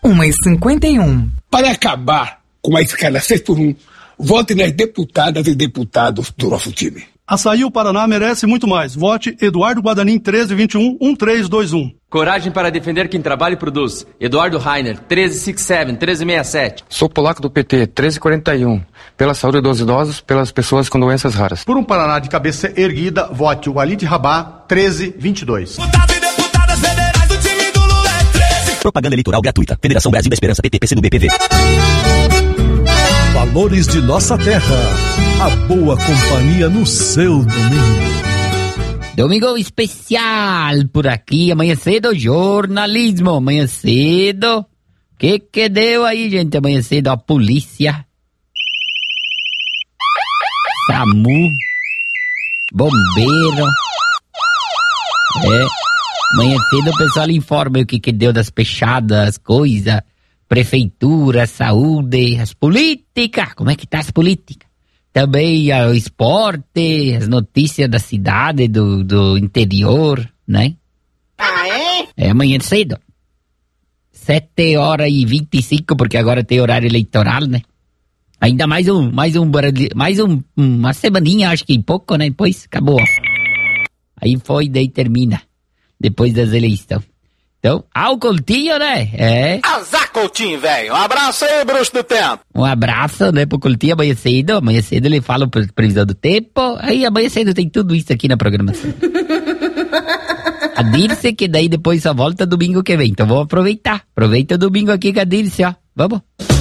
1h51. Para acabar com a escala 6x1, vote nas deputadas e deputados do nosso time. Açaí, o Paraná merece muito mais. Vote Eduardo Guadanin, 1321 1321. Coragem para defender quem trabalha e produz. Eduardo Rainer, 1367, 1367. Sou polaco do PT, 1341. Pela saúde dos idosos, pelas pessoas com doenças raras. Por um Paraná de cabeça erguida, vote Walid Rabah, 1322. Deputado e deputadas federais do time do Lula é 13. Propaganda eleitoral gratuita. Federação Brasil da Esperança, PT, PCdoB, PV. Valores de nossa terra. A boa companhia no seu domingo. Domingo especial por aqui, amanhã cedo, jornalismo, amanhã cedo. Que deu aí, gente, amanhã cedo? A polícia, SAMU, bombeiro. Amanhã cedo o pessoal informa o que deu das fechadas, as coisas, prefeitura, saúde, as políticas, como é que tá as políticas? Também o esporte, as notícias da cidade, do interior, né? Ah, é? É amanhã cedo. 7h25, porque agora tem horário eleitoral, né? Ainda mais uma semaninha, acho que em pouco, né? Depois acabou. Aí foi, daí termina. Depois das eleições. Então, o Coutinho, né? Azar, Coutinho, velho. Um abraço aí, bruxo do tempo. Um abraço, né, pro Coutinho amanhã cedo. Amanhã cedo ele fala previsão do tempo. Aí amanhã cedo tem tudo isso aqui na programação. A Dirce, que daí depois só volta domingo que vem. Então vamos aproveitar. Aproveita o domingo aqui com a Dirce, ó. Vamos.